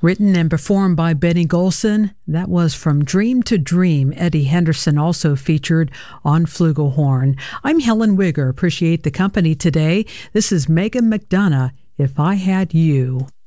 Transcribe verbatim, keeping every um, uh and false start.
Written and performed by Benny Golson, that was From Dream to Dream. Eddie Henderson also featured on flugelhorn. I'm Helen Wigger. Appreciate the company today. This is Megan McDonough, If I Had You.